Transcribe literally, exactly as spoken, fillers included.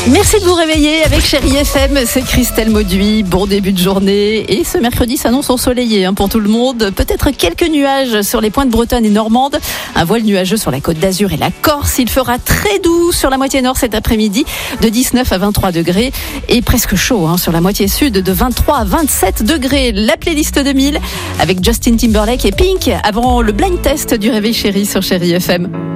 Merci de vous réveiller avec Chérie F M, c'est Christelle Mauduit. Bon début de journée et ce mercredi s'annonce ensoleillé hein, pour tout le monde. Peut-être quelques nuages sur les pointes bretonnes et normandes, un voile nuageux sur la côte d'Azur et la Corse. Il fera très doux sur la moitié nord cet après-midi, de dix-neuf à vingt-trois degrés et presque chaud hein, sur la moitié sud, de vingt-trois à vingt-sept degrés. La playlist deux mille avec Justin Timberlake et Pink avant le blind test du Réveil Chérie sur Chérie F M.